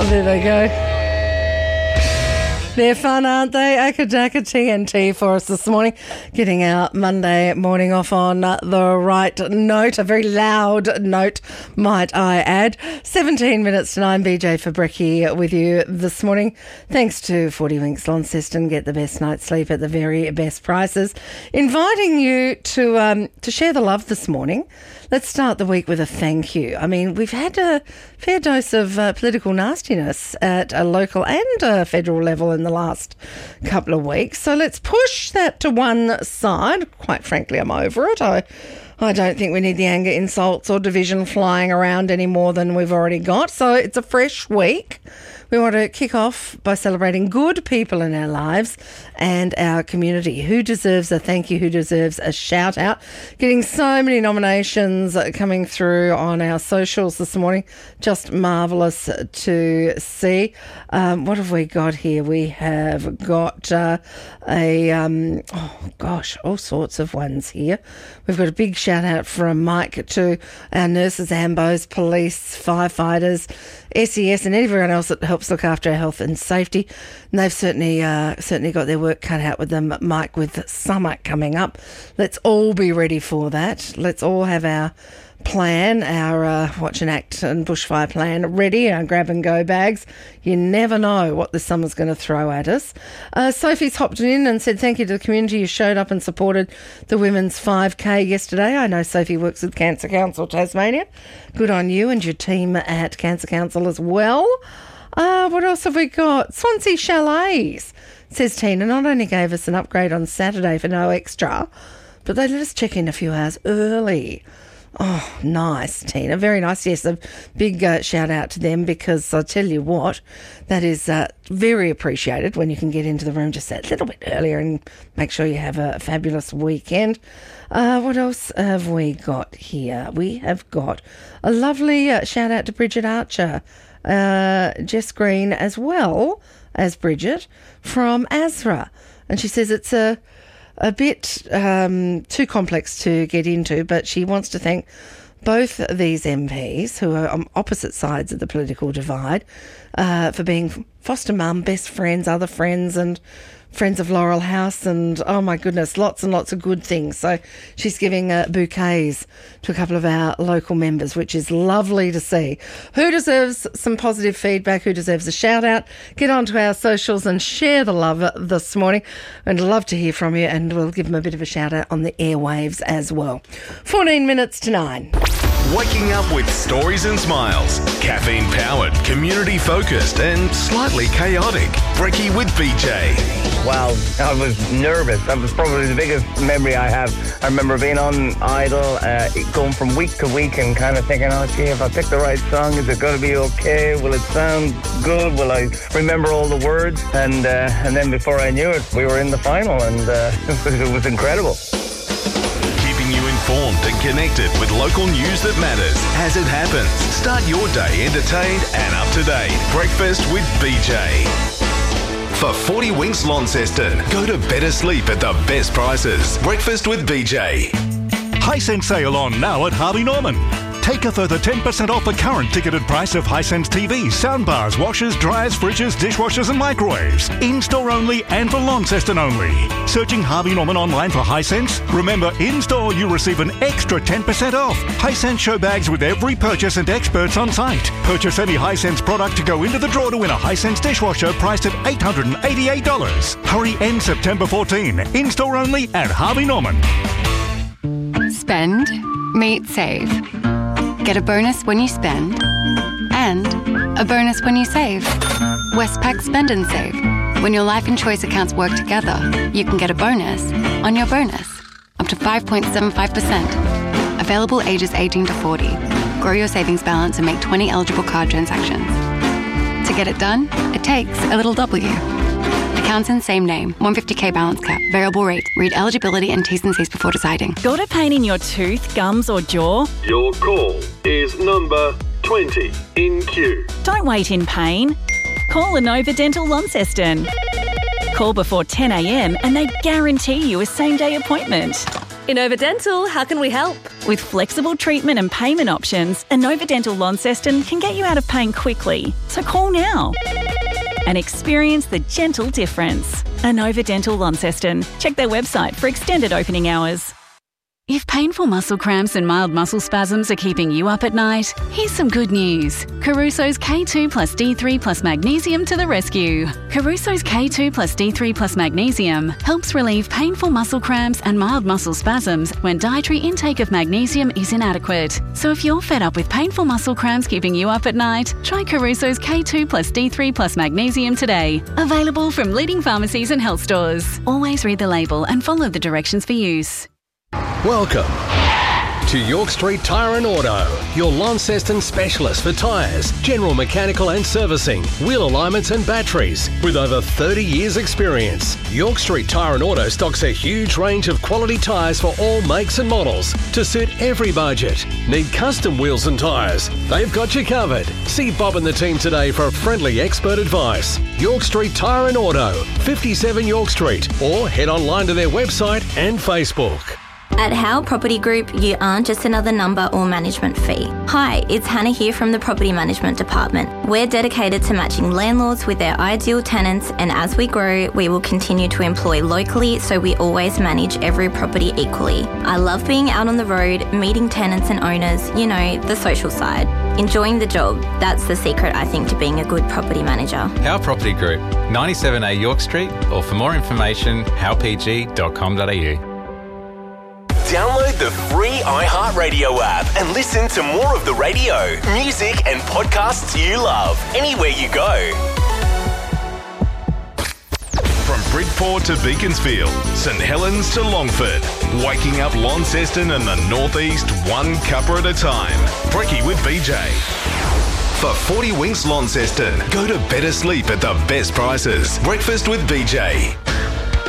there they go. They're fun, aren't they? Akadaka TNT for us this morning. Getting our Monday morning off on the right note. A very loud note, might I add. 17 minutes to 9, BJ for Brekkie with you this morning. Thanks to 40 Winks Launceston. Get the best night's sleep at the very best prices. Inviting you to share the love this morning. Let's start the week with a thank you. I mean, we've had a fair dose of political nastiness at a local and a federal level in the last couple of weeks. So let's push that to one side. Quite frankly, I'm over it. I don't think we need the anger, insults or division flying around any more than we've already got. So it's a fresh week. We want to kick off by celebrating good people in our lives and our community. Who deserves a thank you? Who deserves a shout out? Getting so many nominations coming through on our socials this morning. Just marvellous to see. What have we got here? We have got all sorts of ones here. We've got a big shout out from Mike to our nurses, AMBOs, police, firefighters, SES and everyone else that helps look after our health and safety. And they've certainly got their work cut out with them, Mike, with summer coming up. Let's all be ready for that. Let's all have our plan, our watch and act and bushfire plan ready, our grab and go bags. You never know what the summer's going to throw at us. Sophie's hopped in and said thank you to the community who showed up and supported the women's 5K yesterday. I know Sophie works with Cancer Council Tasmania. Good on you and your team at Cancer Council as well. What else have we got? Swansea Chalets, says Tina, not only gave us an upgrade on Saturday for no extra, but they let us check in a few hours early. Oh, nice, Tina. Very nice. Yes, a big shout out to them because I'll tell you what, that is very appreciated when you can get into the room just a little bit earlier and make sure you have a fabulous weekend. What else have we got here? We have got a lovely shout out to Bridget Archer, Jess Green as well as Bridget from ASRA. And she says it's a bit too complex to get into, but she wants to thank both these MPs who are on opposite sides of the political divide for being foster mum, best friends, other friends and friends of Laurel House and, oh my goodness, lots and lots of good things. So she's giving bouquets to a couple of our local members, which is lovely to see. Who deserves some positive feedback? Who deserves a shout out? Get onto our socials and share the love this morning. I'd love to hear from you and we'll give them a bit of a shout out on the airwaves as well. 14 minutes to 9. Waking up with stories and smiles. Caffeine powered, community focused and slightly chaotic. Brekkie with BJ. Wow, I was nervous. That was probably the biggest memory I have. I remember being on Idol, going from week to week and kind of thinking, oh gee, if I pick the right song, is it going to be okay? Will it sound good? Will I remember all the words? And then before I knew it, we were in the final and it was incredible. Informed and connected with local news that matters as it happens. Start your day entertained and up to date. Breakfast with BJ. For 40 Winks Launceston, go to better sleep at the best prices. Breakfast with BJ. Hisense sale on now at Harvey Norman. Take a further 10% off the current ticketed price of Hisense TVs, soundbars, washers, dryers, fridges, dishwashers and microwaves. In-store only and for Launceston only. Searching Harvey Norman online for Hisense? Remember, in-store you receive an extra 10% off. Hisense show bags with every purchase and experts on site. Purchase any Hisense product to go into the draw to win a Hisense dishwasher priced at $888. Hurry, end September 14. In-store only at Harvey Norman. Spend, meet, save. Get a bonus when you spend and a bonus when you save. Westpac Spend and Save. When your life and choice accounts work together, you can get a bonus on your bonus. Up to 5.75%. Available ages 18 to 40. Grow your savings balance and make 20 eligible card transactions. To get it done, it takes a little W. Accounts in same name. 150k balance cap. Variable rate. Read eligibility and T's and C's before deciding. Got a pain in your tooth, gums or jaw? Your call is number 20 in queue. Don't wait in pain. Call Inova Dental Launceston. Call before 10 a.m. and they guarantee you a same-day appointment. Inova Dental, how can we help? With flexible treatment and payment options, Inova Dental Launceston can get you out of pain quickly. So call now and experience the gentle difference. Inova Dental Launceston. Check their website for extended opening hours. If painful muscle cramps and mild muscle spasms are keeping you up at night, here's some good news. Caruso's K2 plus D3 plus magnesium to the rescue. Caruso's K2 plus D3 plus magnesium helps relieve painful muscle cramps and mild muscle spasms when dietary intake of magnesium is inadequate. So if you're fed up with painful muscle cramps keeping you up at night, try Caruso's K2 plus D3 plus magnesium today. Available from leading pharmacies and health stores. Always read the label and follow the directions for use. Welcome to York Street Tyre and Auto, your Launceston specialist for tyres, general mechanical and servicing, wheel alignments and batteries. With over 30 years experience, York Street Tyre and Auto stocks a huge range of quality tyres for all makes and models to suit every budget. Need custom wheels and tyres? They've got you covered. See Bob and the team today for friendly expert advice. York Street Tyre and Auto, 57 York Street, or head online to their website and Facebook. At Howe Property Group, you aren't just another number or management fee. Hi, it's Hannah here from the Property Management Department. We're dedicated to matching landlords with their ideal tenants, and as we grow, we will continue to employ locally so we always manage every property equally. I love being out on the road, meeting tenants and owners, you know, the social side. Enjoying the job, that's the secret, I think, to being a good property manager. Howe Property Group, 97A York Street, or for more information, howepg.com.au. Download the free iHeartRadio app and listen to more of the radio, music and podcasts you love anywhere you go. From Bridport to Beaconsfield, St Helens to Longford, waking up Launceston and the Northeast one cuppa at a time. Brekkie with BJ. For 40 Winks Launceston, go to better sleep at the best prices. Breakfast with BJ.